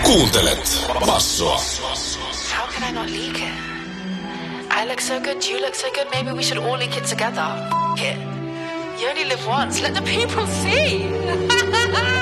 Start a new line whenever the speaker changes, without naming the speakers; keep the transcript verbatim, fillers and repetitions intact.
Kuuntelet Bassoa.
How can I not leak it? I look so good, you look so good, maybe we should all leak it together. F- it. You only live once, let the people see.